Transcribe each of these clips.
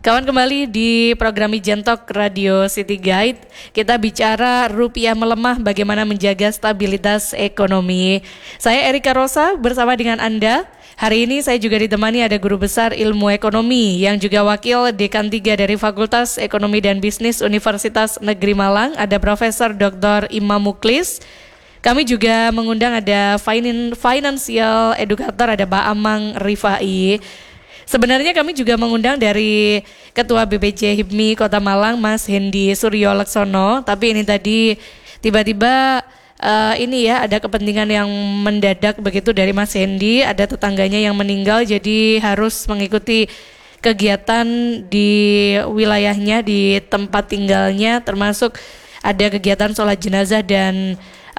Kawan, kembali di program Ijen Talk Radio City Guide. Kita bicara rupiah melemah, bagaimana menjaga stabilitas ekonomi. Saya Erika Rosa bersama dengan Anda. Hari ini saya juga ditemani ada Guru Besar Ilmu Ekonomi yang juga Wakil Dekan 3 dari Fakultas Ekonomi dan Bisnis Universitas Negeri Malang, ada Profesor Dr. Imam Muklis. Kami juga mengundang ada financial educator, ada Pak Amang Rifai. Sebenarnya kami juga mengundang dari Ketua BPJ HIPMI Kota Malang, Mas Hendy Suryo Laksono. Tapi ini tadi tiba-tiba ada kepentingan yang mendadak begitu dari Mas Hendy. Ada tetangganya yang meninggal, jadi harus mengikuti kegiatan di wilayahnya, di tempat tinggalnya, termasuk ada kegiatan sholat jenazah dan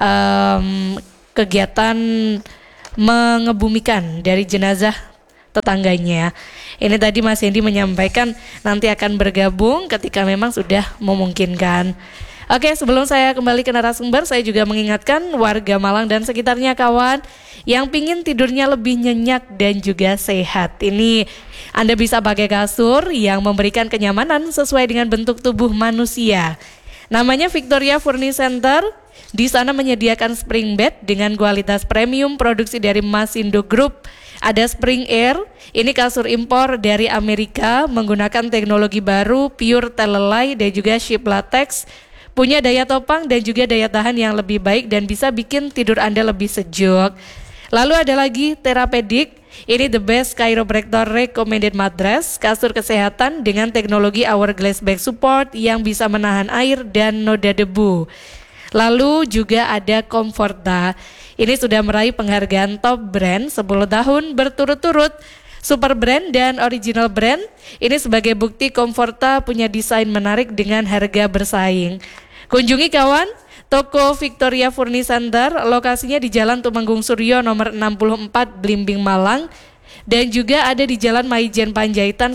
kegiatan mengebumikan dari jenazah tetangganya. Ini tadi Mas Hendy menyampaikan nanti akan bergabung ketika memang sudah memungkinkan. Oke, sebelum saya kembali ke narasumber, saya juga mengingatkan warga Malang dan sekitarnya kawan yang pingin tidurnya lebih nyenyak dan juga sehat. Ini Anda bisa pakai kasur yang memberikan kenyamanan sesuai dengan bentuk tubuh manusia. Namanya Victoria Furniture Center. Di sana menyediakan spring bed dengan kualitas premium produksi dari Masindo Group. Ada Spring Air, ini kasur impor dari Amerika menggunakan teknologi baru, pure telelai dan juga ship latex. Punya daya topang dan juga daya tahan yang lebih baik dan bisa bikin tidur Anda lebih sejuk. Lalu ada lagi Therapedic, ini the best chiropractor recommended mattress, kasur kesehatan dengan teknologi hourglass back support yang bisa menahan air dan noda debu. Lalu juga ada Comforta. Ini sudah meraih penghargaan top brand 10 tahun berturut-turut. Super brand dan original brand. Ini sebagai bukti Comforta punya desain menarik dengan harga bersaing. Kunjungi kawan, toko Victoria Furniture Center, lokasinya di Jalan Tumenggung Suryo nomor 64 Blimbing Malang. Dan juga ada di Jalan Maijen Panjaitan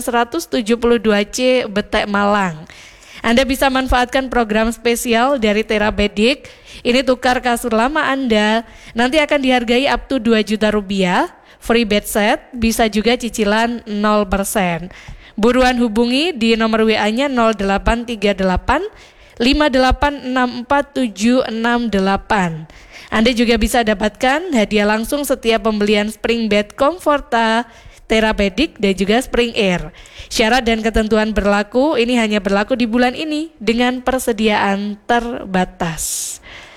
172C Betek Malang. Anda bisa manfaatkan program spesial dari Therapedic. Ini tukar kasur lama Anda, nanti akan dihargai up to 2 juta rupiah, free bed set, bisa juga cicilan 0%. Buruan hubungi di nomor WA-nya 0838 5864768. Anda juga bisa dapatkan hadiah langsung setiap pembelian spring bed Comforta, Therapedic dan juga Spring Air. Syarat dan ketentuan berlaku, ini hanya berlaku di bulan ini dengan persediaan terbatas.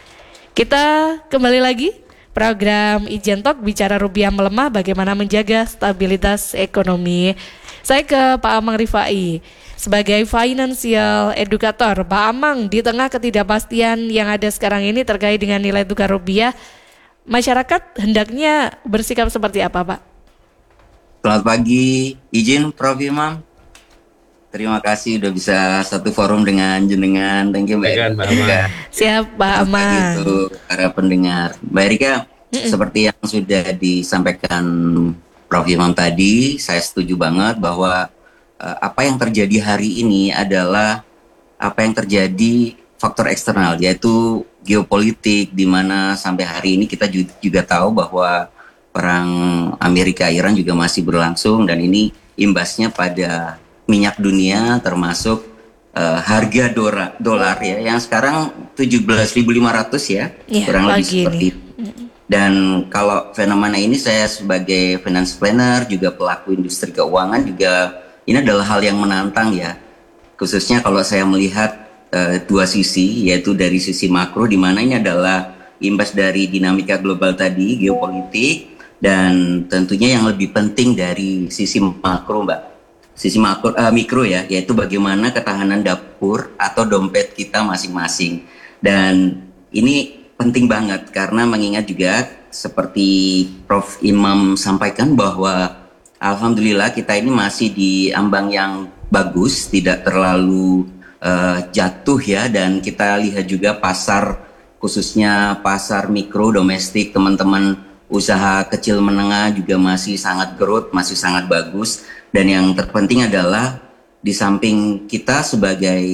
Kita kembali lagi program Ijen Talk bicara rupiah melemah, bagaimana menjaga stabilitas ekonomi. Saya ke Pak Amang Rifai sebagai financial educator. Pak Amang, di tengah ketidakpastian yang ada sekarang ini terkait dengan nilai tukar rupiah, masyarakat hendaknya bersikap seperti apa, Pak? Selamat pagi, izin Prof. Imam. Terima kasih udah bisa satu forum dengan jenengan. Thank you Mbak Erika. Siap Pak Amang. Untuk para pendengar. Mbak Erika, seperti yang sudah disampaikan Prof. Imam tadi, saya setuju banget bahwa apa yang terjadi hari ini adalah apa yang terjadi faktor eksternal, yaitu geopolitik, di mana sampai hari ini kita juga tahu bahwa perang Amerika-Iran juga masih berlangsung dan ini imbasnya pada minyak dunia termasuk harga dolar ya yang sekarang 17.500 ya, kurang lebih seperti itu. Dan kalau fenomena ini saya sebagai finance planner juga pelaku industri keuangan juga ini adalah hal yang menantang ya, khususnya kalau saya melihat dua sisi, yaitu dari sisi makro di mana ini adalah imbas dari dinamika global tadi, geopolitik. Dan tentunya yang lebih penting dari sisi makro Mbak, sisi mikro ya, yaitu bagaimana ketahanan dapur atau dompet kita masing-masing. Dan ini penting banget karena mengingat juga seperti Prof. Imam sampaikan bahwa alhamdulillah kita ini masih di ambang yang bagus, tidak terlalu jatuh ya. Dan kita lihat juga pasar, khususnya pasar mikro domestik, teman-teman usaha kecil menengah juga masih sangat growth, masih sangat bagus. Dan yang terpenting adalah di samping kita sebagai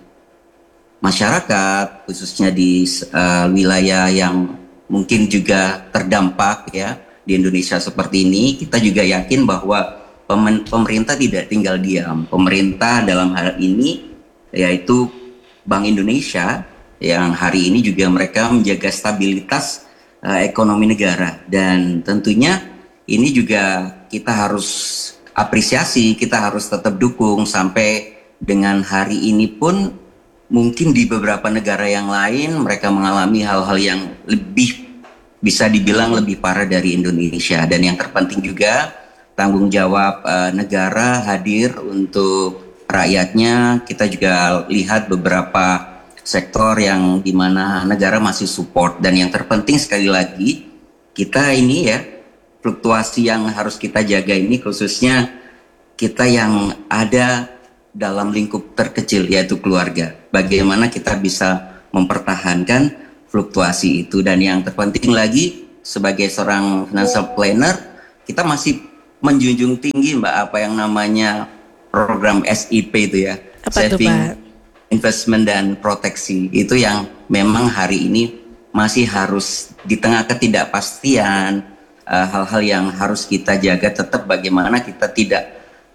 masyarakat, khususnya di wilayah yang mungkin juga terdampak ya di Indonesia seperti ini, kita juga yakin bahwa pemerintah tidak tinggal diam. Pemerintah dalam hal ini yaitu Bank Indonesia yang hari ini juga mereka menjaga stabilitas ekonomi negara, dan tentunya ini juga kita harus apresiasi, kita harus tetap dukung sampai dengan hari ini pun mungkin di beberapa negara yang lain mereka mengalami hal-hal yang lebih bisa dibilang lebih parah dari Indonesia. Dan yang terpenting juga tanggung jawab negara hadir untuk rakyatnya. Kita juga lihat beberapa sektor yang dimana negara masih support, dan yang terpenting sekali lagi kita ini ya, fluktuasi yang harus kita jaga ini khususnya kita yang ada dalam lingkup terkecil yaitu keluarga. Bagaimana kita bisa mempertahankan fluktuasi itu, dan yang terpenting lagi sebagai seorang financial planner kita masih menjunjung tinggi Mbak apa yang namanya program SIP itu ya, apa saving, tuh, Pak? investment dan proteksi. Itu yang memang hari ini masih harus di tengah ketidakpastian, hal-hal yang harus kita jaga tetap bagaimana kita tidak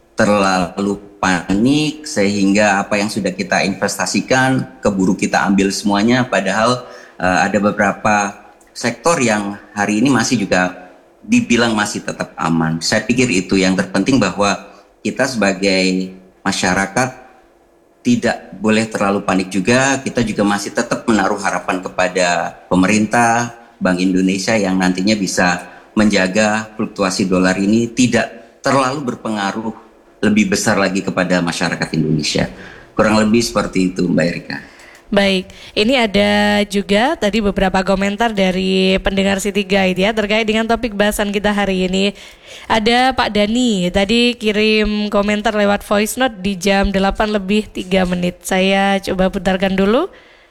terlalu panik sehingga apa yang sudah kita investasikan keburu kita ambil semuanya, padahal ada beberapa sektor yang hari ini masih juga dibilang masih tetap aman. Saya pikir itu yang terpenting, bahwa kita sebagai masyarakat tidak boleh terlalu panik juga. Kita juga masih tetap menaruh harapan kepada pemerintah, Bank Indonesia yang nantinya bisa menjaga fluktuasi dolar ini tidak terlalu berpengaruh lebih besar lagi kepada masyarakat Indonesia. Kurang lebih seperti itu Mbak Erika. Baik, ini ada juga tadi beberapa komentar dari pendengar City Guide ya terkait dengan topik bahasan kita hari ini. Ada Pak Dani, tadi kirim komentar lewat voice note di jam 8:03. Saya coba putarkan dulu.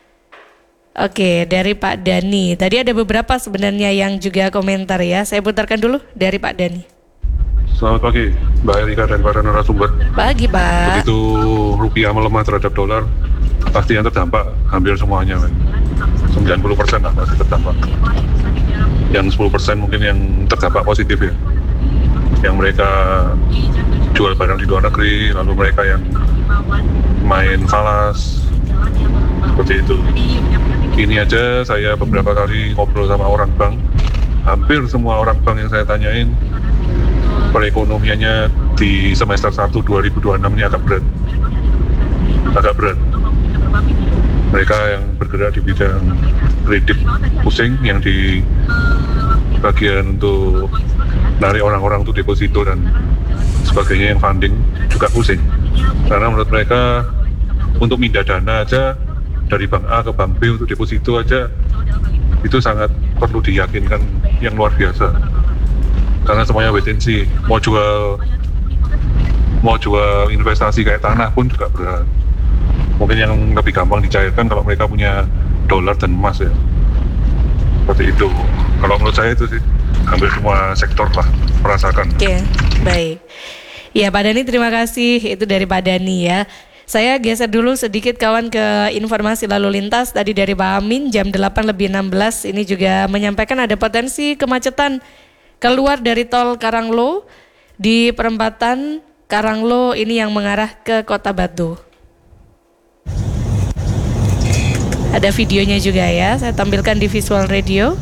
Oke, dari Pak Dani. Tadi ada beberapa sebenarnya yang juga komentar ya. Saya putarkan dulu dari Pak Dani. Selamat pagi, Mbak Erika dan para narasumber. Pagi, Pak. Begitu rupiah melemah terhadap dolar, pasti yang terdampak hampir semuanya, 90% lah pasti terdampak. Yang 10% mungkin yang terdampak positif ya, yang mereka jual barang di luar negeri, lalu mereka yang main falas, seperti itu. Ini aja saya beberapa kali ngobrol sama orang bank, hampir semua orang bank yang saya tanyain, perekonomiannya di semester 1 2026 ini agak berat. Mereka yang bergerak di bidang kredit pusing, yang di bagian untuk narik orang-orang untuk deposito dan sebagainya, yang funding juga pusing. Karena menurut mereka untuk mindah dana aja dari bank A ke bank B untuk deposito aja itu sangat perlu diyakinkan yang luar biasa. Karena semuanya wait and see. Mau jual investasi kayak tanah pun juga berat. Mungkin yang lebih gampang dicairkan kalau mereka punya dolar dan emas ya. Seperti itu. Kalau menurut saya itu sih, hampir semua sektor lah merasakan. Oke, baik. Ya Pak Dani, terima kasih. Itu dari Pak Dani ya. Saya geser dulu sedikit kawan ke informasi lalu lintas. Tadi dari Pak Amin jam 8:16 ini juga menyampaikan ada potensi kemacetan keluar dari tol Karanglo di perempatan Karanglo ini yang mengarah ke Kota Batu. Ada videonya juga ya, saya tampilkan di Visual Radio.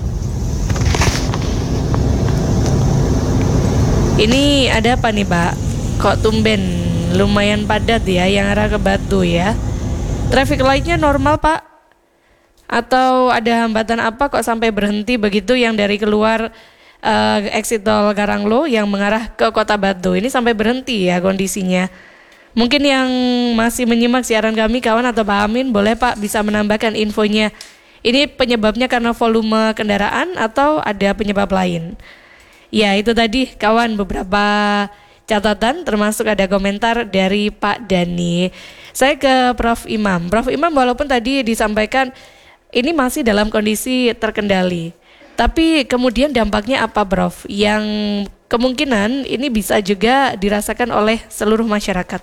Ini ada apa nih Pak? Kok tumben lumayan padat ya yang arah ke Batu ya. Traffic light-nya normal Pak? Atau ada hambatan apa kok sampai berhenti begitu yang dari keluar exit tol Karanglo yang mengarah ke Kota Batu ini sampai berhenti ya kondisinya. Mungkin yang masih menyimak siaran kami kawan atau Pak Amin, boleh Pak bisa menambahkan infonya. Ini penyebabnya karena volume kendaraan atau ada penyebab lain? Ya itu tadi kawan beberapa catatan termasuk ada komentar dari Pak Dani. Saya ke Prof Imam. Prof Imam, walaupun tadi disampaikan ini masih dalam kondisi terkendali, tapi kemudian dampaknya apa Prof? Yang kemungkinan ini bisa juga dirasakan oleh seluruh masyarakat.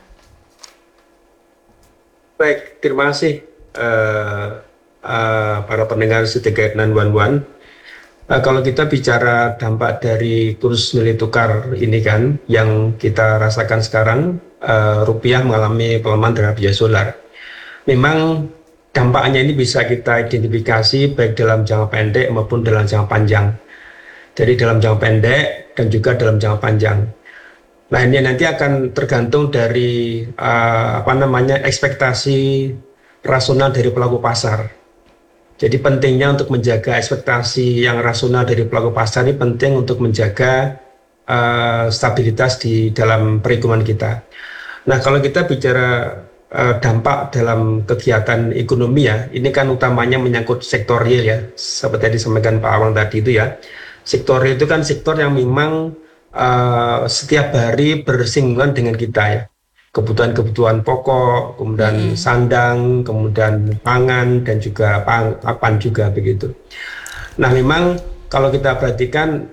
Baik, terima kasih para pendengar City Guide 911. Kalau kita bicara dampak dari kurs nilai tukar ini kan, yang kita rasakan sekarang, rupiah mengalami pelemahan terhadap US dollar. Memang dampaknya ini bisa kita identifikasi baik dalam jangka pendek maupun dalam jangka panjang. Jadi dalam jangka pendek dan juga dalam jangka panjang. Nah ini nanti akan tergantung dari ekspektasi rasional dari pelaku pasar. Jadi pentingnya untuk menjaga ekspektasi yang rasional dari pelaku pasar ini penting untuk menjaga stabilitas di dalam perekonomian kita. Nah kalau kita bicara dampak dalam kegiatan ekonomi ya, ini kan utamanya menyangkut sektor real ya, seperti yang disampaikan Pak Awang tadi itu ya. Sektor real itu kan sektor yang memang setiap hari bersinggungan dengan kita ya. Kebutuhan-kebutuhan pokok, kemudian sandang, kemudian pangan, dan juga papan juga begitu. Nah memang kalau kita perhatikan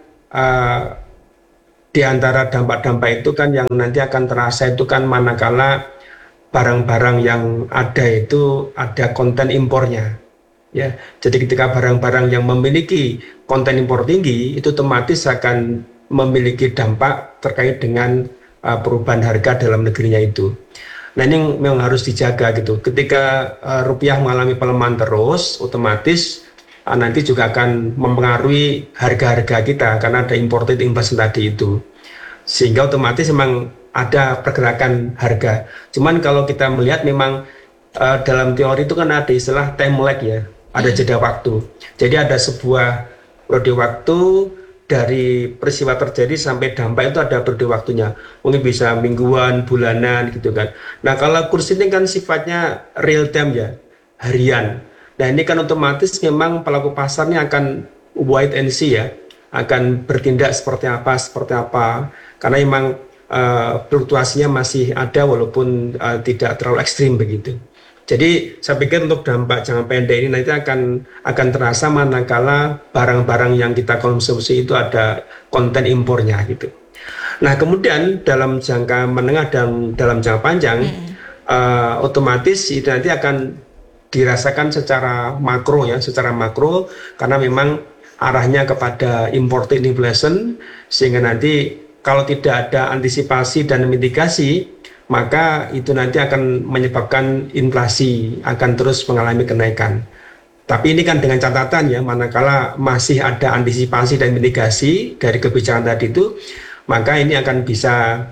di antara dampak-dampak itu kan yang nanti akan terasa itu kan manakala barang-barang yang ada itu ada konten impornya. Ya, jadi ketika barang-barang yang memiliki konten impor tinggi itu otomatis akan memiliki dampak terkait dengan perubahan harga dalam negerinya itu. Nah ini memang harus dijaga gitu. Ketika rupiah mengalami pelemahan terus, otomatis nanti juga akan mempengaruhi harga-harga kita karena ada imported inflation tadi itu. Sehingga otomatis memang ada pergerakan harga. Cuman kalau kita melihat memang dalam teori itu kan ada istilah time lag ya, ada jeda waktu. Jadi ada sebuah periode waktu dari peristiwa terjadi sampai dampak itu ada periode waktunya. Mungkin bisa mingguan, bulanan gitu kan. Nah kalau kurs ini kan sifatnya real time ya, harian. Nah ini kan otomatis memang pelaku pasarnya akan wait and see ya, akan bertindak seperti apa. Karena memang fluktuasinya masih ada walaupun tidak terlalu ekstrim begitu. Jadi saya pikir untuk dampak jangka pendek ini nanti akan terasa manakala barang-barang yang kita konsumsi itu ada konten impornya gitu. Nah kemudian dalam jangka menengah dan dalam jangka panjang otomatis itu nanti akan dirasakan secara makro karena memang arahnya kepada imported inflation, sehingga nanti kalau tidak ada antisipasi dan mitigasi maka itu nanti akan menyebabkan inflasi akan terus mengalami kenaikan. Tapi ini kan dengan catatan ya, manakala masih ada antisipasi dan mitigasi dari kebijakan tadi itu, maka ini akan bisa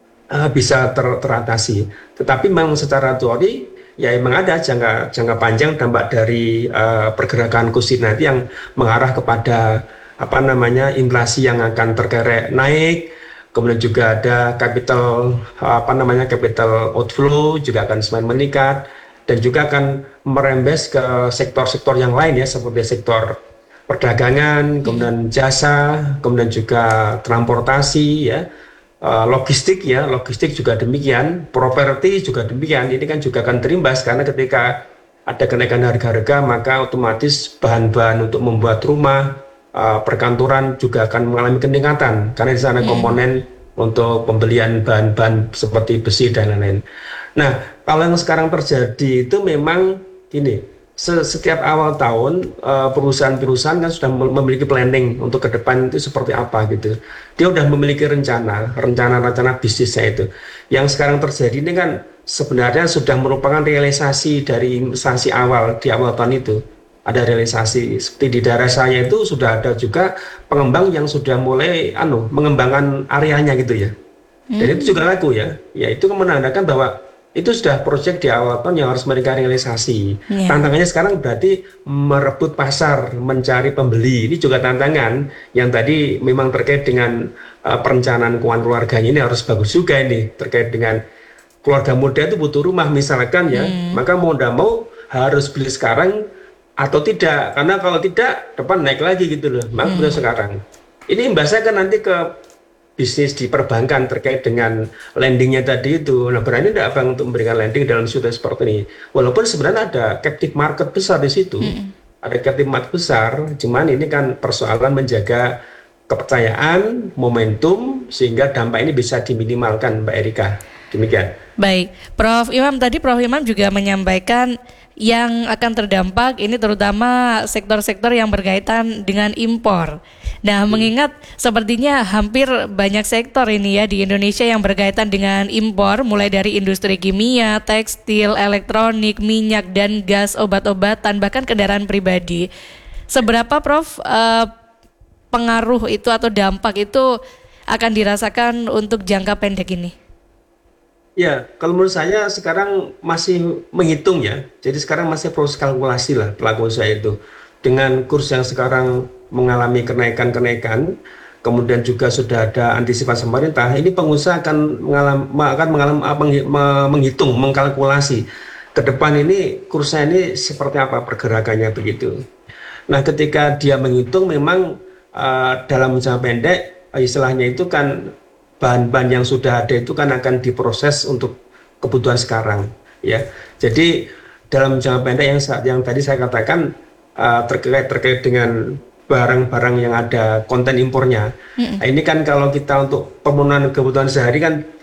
teratasi. Tetapi memang secara teori ya memang ada jangka panjang dampak dari pergerakan kurs nanti yang mengarah kepada inflasi yang akan terkerek naik. Kemudian juga ada capital outflow juga akan semakin meningkat, dan juga akan merembes ke sektor-sektor yang lain ya, seperti sektor perdagangan, kemudian jasa, kemudian juga transportasi ya, logistik juga demikian, properti juga demikian. Ini kan juga akan terimbas karena ketika ada kenaikan harga-harga maka otomatis bahan-bahan untuk membuat rumah, perkantoran juga akan mengalami peningkatan karena di sana komponen untuk pembelian bahan-bahan seperti besi dan lain-lain. Nah, kalau yang sekarang terjadi itu memang ini, setiap awal tahun perusahaan-perusahaan kan sudah memiliki planning untuk ke depan itu seperti apa gitu. Dia sudah memiliki rencana bisnisnya itu. Yang sekarang terjadi ini kan sebenarnya sudah merupakan realisasi dari investasi awal di awal tahun itu. Ada realisasi seperti di daerah saya itu sudah ada juga pengembang yang sudah mulai mengembangkan areanya gitu ya. Dan itu juga laku ya. Ya itu menandakan bahwa itu sudah proyek di awal tahun yang harus mereka realisasi. Tantangannya sekarang berarti merebut pasar, mencari pembeli. Ini juga tantangan yang tadi memang terkait dengan perencanaan keuangan keluarganya ini harus bagus juga ini terkait dengan keluarga muda itu butuh rumah misalkan ya, maka mau tidak mau harus beli sekarang atau tidak, karena kalau tidak depan naik lagi gitu loh, maka beli sekarang. Ini imbasnya kan nanti ke bisnis di perbankan terkait dengan lendingnya tadi itu. Nah berani tidak Bang untuk memberikan lending dalam situasi seperti ini, walaupun sebenarnya ada captive market besar di situ, ada captive market besar, cuman ini kan persoalan menjaga kepercayaan, momentum, sehingga dampak ini bisa diminimalkan Mbak Erika. Demikian. Baik, Prof. Imam tadi Prof. Imam juga menyampaikan yang akan terdampak ini terutama sektor-sektor yang berkaitan dengan impor. Nah, mengingat sepertinya hampir banyak sektor ini ya di Indonesia yang berkaitan dengan impor, mulai dari industri kimia, tekstil, elektronik, minyak dan gas, obat-obatan, bahkan kendaraan pribadi. Seberapa Prof pengaruh itu atau dampak itu akan dirasakan untuk jangka pendek ini? Ya, kalau menurut saya sekarang masih menghitung ya. Jadi sekarang masih proses kalkulasi lah pelaku usaha itu. Dengan kurs yang sekarang mengalami kenaikan-kenaikan, kemudian juga sudah ada antisipasi pemerintah, ini pengusaha akan menghitung, mengkalkulasi ke depan ini kursnya ini seperti apa pergerakannya begitu. Nah, ketika dia menghitung memang dalam jangka pendek istilahnya itu kan bahan-bahan yang sudah ada itu kan akan diproses untuk kebutuhan sekarang ya. Jadi dalam jangka pendek yang tadi saya katakan terkait dengan barang-barang yang ada konten impornya. Nah, ini kan kalau kita untuk pemenuhan kebutuhan sehari kan